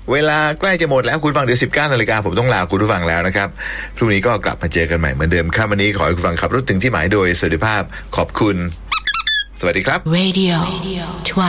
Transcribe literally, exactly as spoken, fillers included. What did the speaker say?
เวลาใกล้จะหมดแล้วคุณฟังเดี๋ยวสิบเก้านาฬิกาผมต้องลาคุณผู้ฟังแล้วนะครับพรุ่งนี้ก็กลับมาเจอกันใหม่เหมือนเดิมครับวันนี้ขอให้คุณฟังขับรถถึงที่หมายโดยสวัสดิภาพขอบคุณสวัสดีครับ Radio